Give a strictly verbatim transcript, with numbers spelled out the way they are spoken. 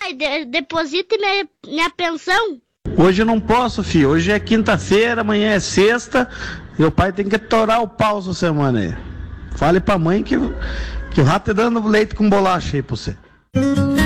Pai, de, deposite minha, minha pensão. Hoje eu não posso, filho. Hoje é quinta-feira, amanhã é sexta. E o pai tem que torar o pau essa semana aí. Fale pra mãe que, que o rato tá dando leite com bolacha aí pra você.